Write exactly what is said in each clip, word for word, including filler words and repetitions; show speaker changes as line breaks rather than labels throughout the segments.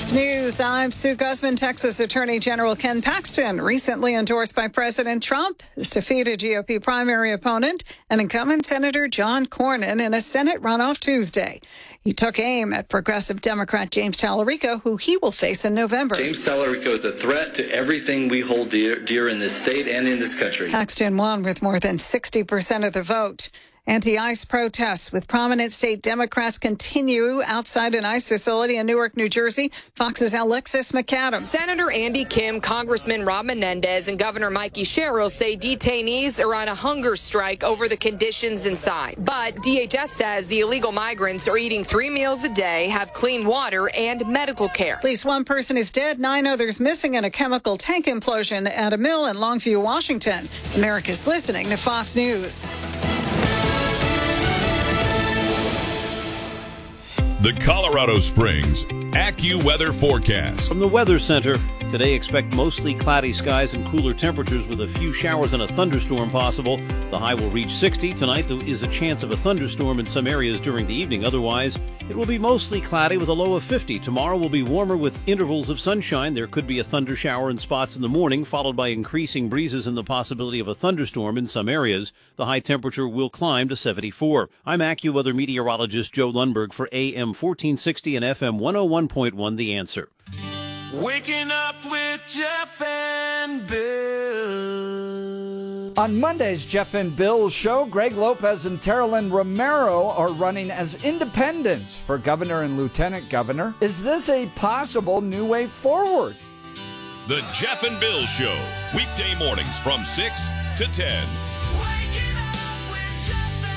Fox News, I'm Sue Guzman. Texas Attorney General Ken Paxton, recently endorsed by President Trump, has defeated G O P primary opponent and incumbent Senator John Cornyn in a Senate runoff Tuesday. He took aim at progressive Democrat James Tallarico, who he will face in November.
James Tallarico is a threat to everything we hold dear, dear in this state and in this country.
Paxton won with more than sixty percent of the vote. Anti-ICE protests with prominent state Democrats continue outside an ICE facility in Newark, New Jersey. Fox's Alexis McAdams.
Senator Andy Kim, Congressman Rob Menendez, and Governor Mikey Sherrill say detainees are on a hunger strike over the conditions inside. But D H S says the illegal migrants are eating three meals a day, have clean water, and medical care.
At least one person is dead, nine others missing in a chemical tank implosion at a mill in Longview, Washington. America's listening to Fox News.
The Colorado Springs AccuWeather forecast.
From the Weather Center, today expect mostly cloudy skies and cooler temperatures with a few showers and a thunderstorm possible. The high will reach sixty. Tonight there is a chance of a thunderstorm in some areas during the evening. Otherwise, it will be mostly cloudy with a low of fifty. Tomorrow will be warmer with intervals of sunshine. There could be a thunder shower in spots in the morning, followed by increasing breezes and the possibility of a thunderstorm in some areas. The high temperature will climb to seventy-four. I'm AccuWeather meteorologist Joe Lundberg for A M fourteen sixty and F M one oh one point one The Answer.
Waking up with Jeff and Bill.
On Monday's Jeff and Bill show, Greg Lopez and Teralyn Romero are running as independents for governor and lieutenant governor. Is this a possible new way forward?
The Jeff and Bill Show, weekday mornings from six to ten.
Waking up with Jeff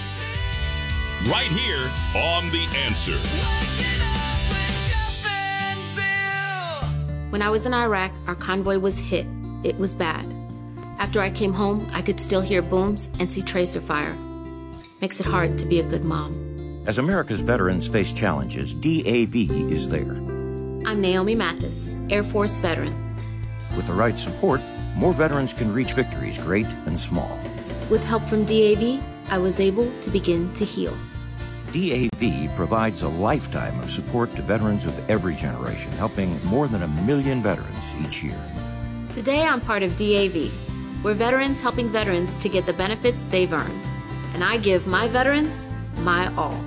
and Bill.
Right here on The Answer.
Waking up with Jeff and Bill.
When I was in Iraq, our convoy was hit. It was bad. After I came home, I could still hear booms and see tracer fire. Makes it hard to be a good mom.
As America's veterans face challenges, D A V is there.
I'm Naomi Mathis, Air Force veteran.
With the right support, more veterans can reach victories, great and small.
With help from D A V, I was able to begin to heal.
D A V provides a lifetime of support to veterans of every generation, helping more than a million veterans each year.
Today, I'm part of D A V. We're veterans helping veterans to get the benefits they've earned. And I give my veterans my all.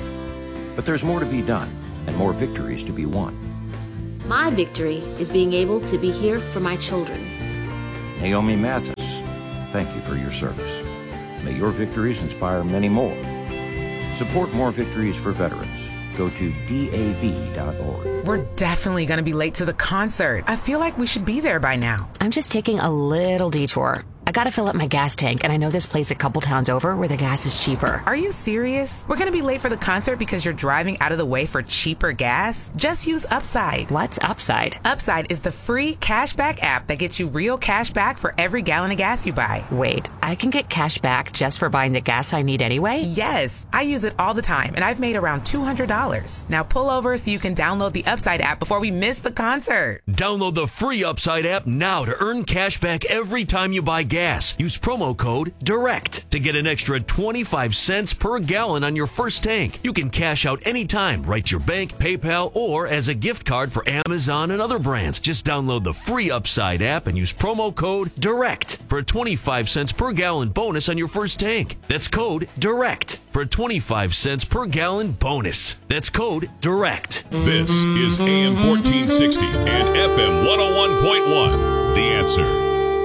But there's more to be done and more victories to be won.
My victory is being able to be here for my children.
Naomi Mathis, thank you for your service. May your victories inspire many more. Support more victories for veterans. Go to D A V dot org.
We're definitely going to be late to the concert. I feel like we should be there by now.
I'm just taking a little detour. I gotta fill up my gas tank, and I know this place a couple towns over where the gas is cheaper.
Are you serious? We're gonna be late for the concert because you're driving out of the way for cheaper gas? Just use Upside.
What's Upside?
Upside is the free cashback app that gets you real cash back for every gallon of gas you buy.
Wait, I can get cash back just for buying the gas I need anyway?
Yes, I use it all the time, and I've made around two hundred dollars. Now pull over so you can download the Upside app before we miss the concert.
Download the free Upside app now to earn cash back every time you buy gas. Use promo code DIRECT to get an extra twenty-five cents per gallon on your first tank. You can cash out anytime, right to your bank, PayPal, or as a gift card for Amazon and other brands. Just download the free Upside app and use promo code DIRECT for a twenty-five cents per gallon bonus on your first tank. That's code DIRECT for a twenty-five cents per gallon bonus. That's code DIRECT.
This is A M fourteen sixty and F M one oh one point one. The Answer.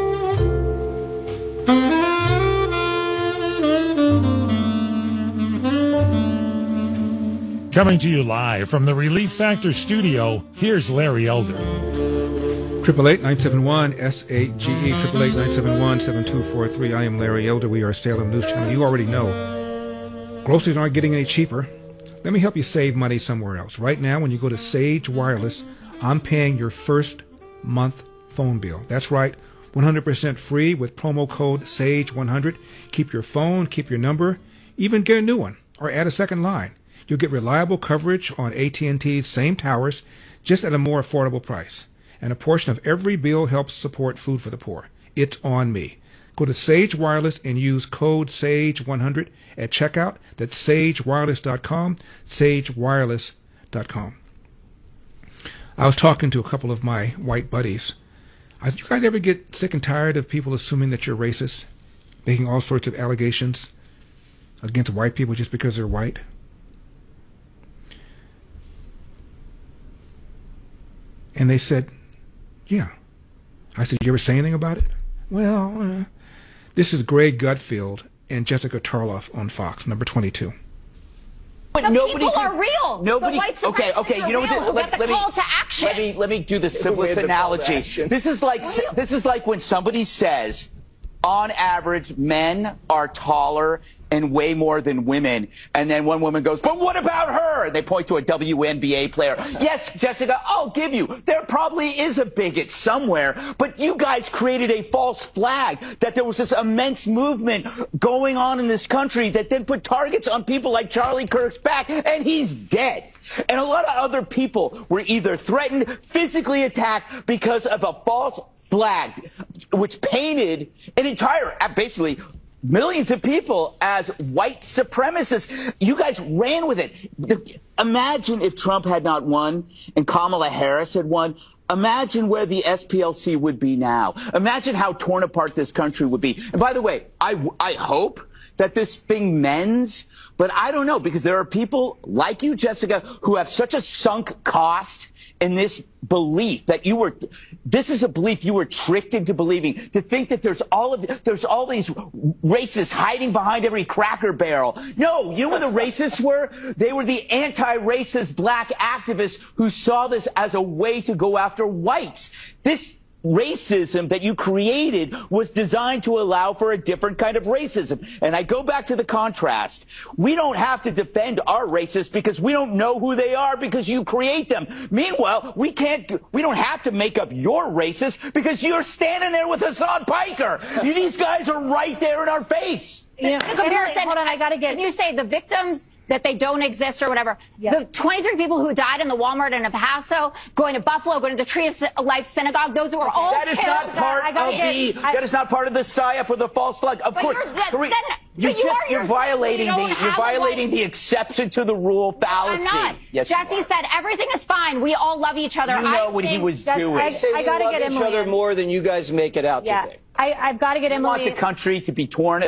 Coming to you live from the Relief Factor studio, here's Larry Elder.
Triple eight nine seven one S A G E triple eight nine seven one seven two four three. I am Larry Elder. We are Salem News Channel. You already know groceries aren't getting any cheaper. Let me help you save money somewhere else. Right now, when you go to Sage Wireless, I'm paying your first month phone bill. That's right, one hundred percent free with promo code SAGE one hundred. Keep your phone, keep your number, even get a new one or add a second line. You'll get reliable coverage on A T and T's same towers, just at a more affordable price. And a portion of every bill helps support Food for the Poor. It's on me. Go to Sage Wireless and use code SAGE one hundred at checkout. That's sage wireless dot com, sage wireless dot com. I was talking to a couple of my white buddies. I, you guys ever get sick and tired of people assuming that you're racist, making all sorts of allegations against white people just because they're white? And they said, yeah. I said, you ever say anything about it? Well, uh, this is Greg Gutfield and Jessica Tarloff on Fox, number twenty-two.
But
the
nobody
people
can,
are real.
Nobody,
the white
okay,
supremacists
okay.
are
You know
real.
what?
Who
Let,
got the
let
call
me
to action.
let me let me do the simplest
the
analogy. This is like this is like when somebody says, on average, men are taller and way more than women, and then one woman goes, but what about her? And they point to a W N B A player. Yes, Jessica, I'll give you. There probably is a bigot somewhere, but you guys created a false flag that there was this immense movement going on in this country that then put targets on people like Charlie Kirk's back, and he's dead. And a lot of other people were either threatened, physically attacked because of a false flag, which painted an entire, basically, millions of people as white supremacists. You guys ran with it. Imagine if Trump had not won and Kamala Harris had won. Imagine where the S P L C would be now. Imagine how torn apart this country would be. And by the way, I, I hope that this thing mends, but I don't know, because there are people like you, Jessica, who have such a sunk cost in this belief that you were, this is a belief you were tricked into believing, to think that there's all of, there's all these racists hiding behind every Cracker Barrel. No, you know what the racists were? They were the anti-racist black activists who saw this as a way to go after whites. This racism that you created was designed to allow for a different kind of racism. And I go back to the contrast. We don't have to defend our racists because we don't know who they are, because you create them. Meanwhile, we can't, we don't have to make up your racist because you're standing there with Hassan Piker. You, these guys are right there in our face.
The, the comparison, hold on, I gotta get. Can you say the victims that they don't exist or whatever? Yeah. The twenty-three people who died in the Walmart in El Paso, going to Buffalo, going to the Tree of Life Synagogue, those were all
That is
killed.
not part of the.
I,
that is not part of the psyop or the false flag. Of
but
course,
you're, that,
three,
then,
you
but you
just,
are
you're violating
you
the. You're violating the exception to the rule fallacy.
I'm not.
Yes,
Jesse said everything is fine. We all love each other.
You know
I
what he
think
was
that's,
doing.
I, say
I
we
gotta
love
get
each
Emily
other
in.
more than you guys make it out
yeah.
today.
I, I've got to get
you
Emily.
want the country to be torn.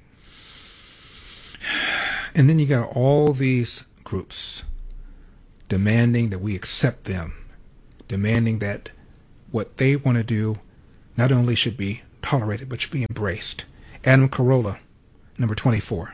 And then you got all these groups demanding that we accept them, demanding that what they want to do not only should be tolerated, but should be embraced. Adam Carolla, number twenty-four.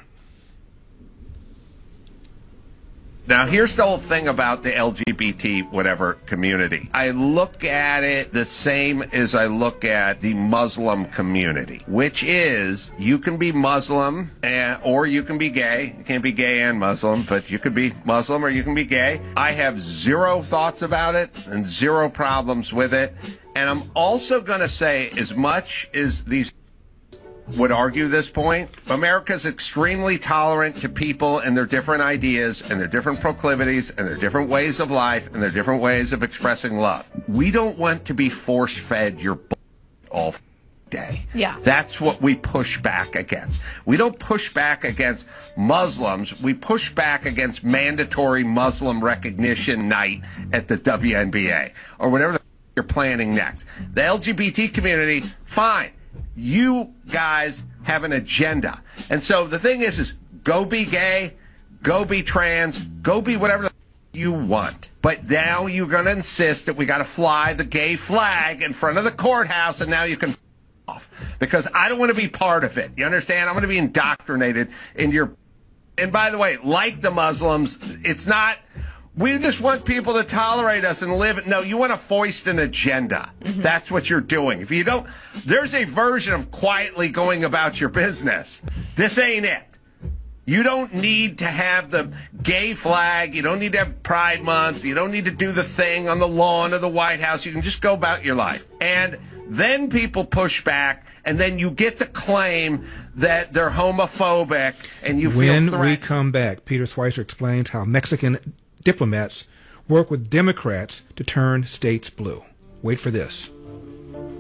Now, here's the whole thing about the L G B T whatever community. I look at it the same as I look at the Muslim community, which is you can be Muslim and, or you can be gay. You can't be gay and Muslim, but you could be Muslim or you can be gay. I have zero thoughts about it and zero problems with it. And I'm also going to say, as much as these would argue this point, America's extremely tolerant to people and their different ideas and their different proclivities and their different ways of life and their different ways of expressing love. We don't want to be force-fed your bull all day.
Yeah.
That's what we push back against. We don't push back against Muslims. We push back against mandatory Muslim recognition night at the W N B A or whatever the f- you're planning next. The L G B T community, fine. You guys have an agenda. And so the thing is, is go be gay, go be trans, go be whatever the f- you want. But now you're going to insist that we got to fly the gay flag in front of the courthouse, and now you can f- off. Because I don't want to be part of it. You understand? I'm going to be indoctrinated into your... And by the way, like the Muslims, it's not... We just want people to tolerate us and live. No, you want to foist an agenda. Mm-hmm. That's what you're doing. If you don't, there's a version of quietly going about your business. This ain't it. You don't need to have the gay flag. You don't need to have Pride Month. You don't need to do the thing on the lawn of the White House. You can just go about your life. And then people push back, and then you get to claim that they're homophobic, and you feel
When
threatened.
we come back, Peter Schweizer explains how Mexican diplomats work with Democrats to turn states blue. Wait for this.